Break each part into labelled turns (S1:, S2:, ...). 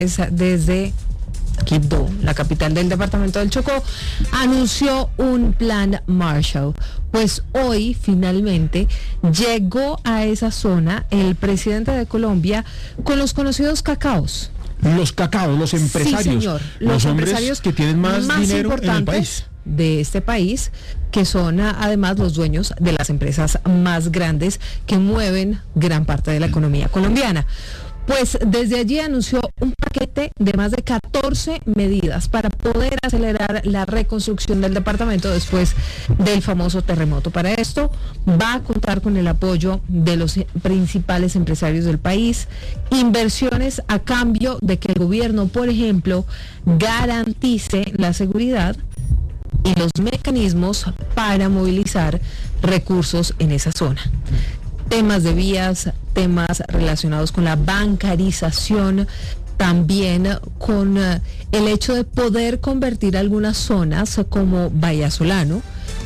S1: desde Quibdó, la capital del departamento del Chocó, anunció un plan Marshall. Pues hoy finalmente llegó a esa zona el presidente de Colombia con los conocidos cacaos.
S2: Los cacaos, los empresarios.
S1: Sí, señor.
S2: Los empresarios que tienen más dinero en el país.
S1: De este país, que son además los dueños de las empresas más grandes que mueven gran parte de la economía colombiana. Pues desde allí anunció un paquete de más de 14 medidas para poder acelerar la reconstrucción del departamento después del famoso terremoto. Para esto va a contar con el apoyo de los principales empresarios del país, inversiones a cambio de que el gobierno, por ejemplo, garantice la seguridad y los mecanismos para movilizar recursos en esa zona. Temas de vías, temas relacionados con la bancarización, también con el hecho de poder convertir algunas zonas como Vallasolano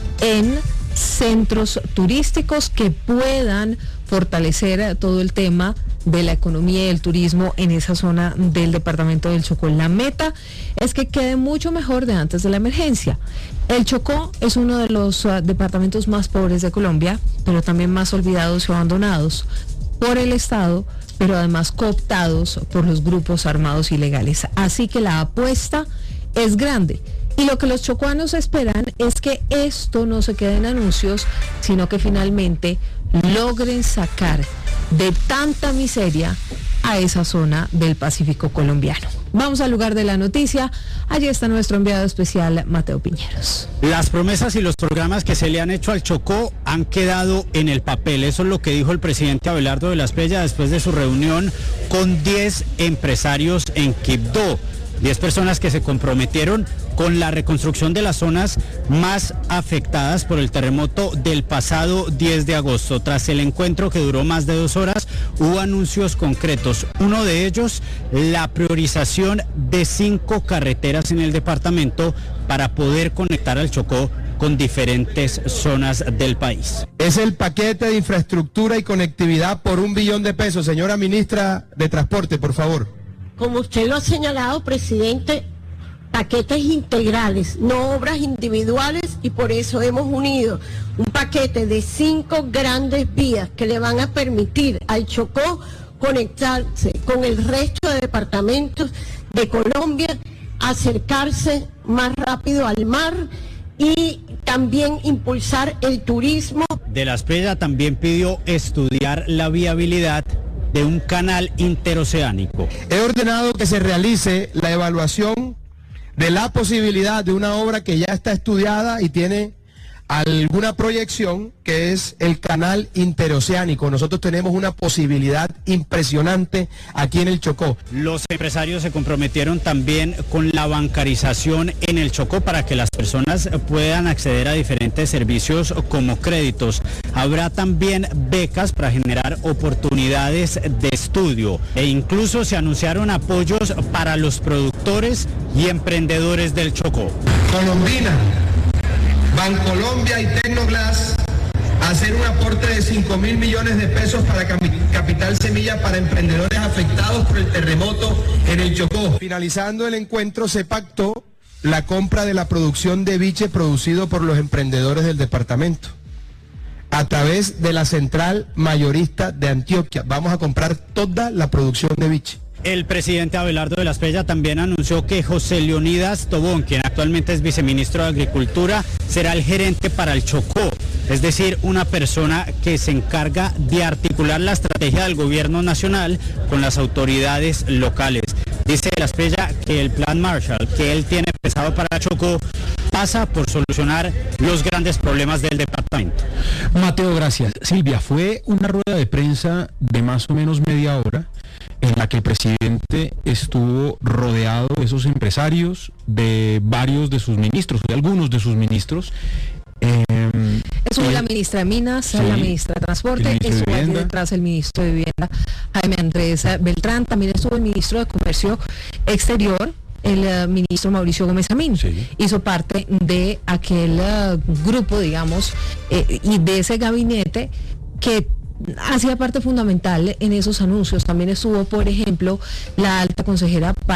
S1: en centros turísticos que puedan fortalecer todo el tema de la economía y el turismo en esa zona del departamento del Chocó. La meta es que quede mucho mejor de antes de la emergencia. El Chocó es uno de los departamentos más pobres de Colombia, pero también más olvidados y abandonados por el Estado, pero además cooptados por los grupos armados ilegales. Así que la apuesta es grande. Y lo que los chocuanos esperan es que esto no se quede en anuncios, sino que finalmente logren sacar de tanta miseria a esa zona del Pacífico colombiano. Vamos al lugar de la noticia. Allí está nuestro enviado especial, Mateo Piñeros.
S3: Las promesas y los programas que se le han hecho al Chocó han quedado en el papel. Eso es lo que dijo el presidente Abelardo de la Espriella después de su reunión con 10 empresarios en Quibdó. 10 personas que se comprometieron con la reconstrucción de las zonas más afectadas por el terremoto del pasado 10 de agosto. Tras el encuentro, que duró más de 2 horas, hubo anuncios concretos. Uno de ellos, la priorización de 5 carreteras en el departamento para poder conectar al Chocó con diferentes zonas del país.
S4: Es el paquete de infraestructura y conectividad por $1 billón. Señora ministra de Transporte, por favor.
S5: Como usted lo ha señalado, presidente, paquetes integrales, no obras individuales, y por eso hemos unido un paquete de 5 grandes vías que le van a permitir al Chocó conectarse con el resto de departamentos de Colombia, acercarse más rápido al mar y también impulsar el turismo.
S3: De la Espriella también pidió estudiar la viabilidad de un canal interoceánico.
S4: He ordenado que se realice la evaluación de la posibilidad de una obra que ya está estudiada y tiene alguna proyección, que es el canal interoceánico. Nosotros tenemos una posibilidad impresionante aquí en el Chocó.
S3: Los empresarios se comprometieron también con la bancarización en el Chocó para que las personas puedan acceder a diferentes servicios como créditos. Habrá también becas para generar oportunidades de estudio e incluso se anunciaron apoyos para los productores y emprendedores del Chocó.
S4: Colombina, Bancolombia y Tecnoglass hacer un aporte de 5.000 millones de pesos para capital semilla para emprendedores afectados por el terremoto en el Chocó. Finalizando el encuentro, se pactó la compra de la producción de biche producido por los emprendedores del departamento a través de la central mayorista de Antioquia. Vamos a comprar toda la producción de biche.
S3: El presidente Abelardo de la Espriella también anunció que José Leonidas Tobón, quien actualmente es viceministro de Agricultura, será el gerente para el Chocó, es decir, una persona que se encarga de articular la estrategia del gobierno nacional con las autoridades locales. Dice la Espriella que el plan Marshall que él tiene pensado para Chocó pasa por solucionar los grandes problemas del departamento.
S2: Mateo, gracias. Silvia, fue una rueda de prensa de más o menos media hora en la que el presidente estuvo rodeado de esos empresarios, de varios de sus ministros, de algunos de sus ministros.
S1: Estuvo la ministra de Minas, sí, la ministra de Transporte, estuvo allí detrás el ministro de Vivienda, Jaime Andrés Beltrán, también estuvo el ministro de Comercio Exterior, el ministro Mauricio Gómez Amín. Sí. Hizo parte de aquel grupo, digamos, y de ese gabinete que hacía parte fundamental en esos anuncios. También estuvo, por ejemplo, la alta consejera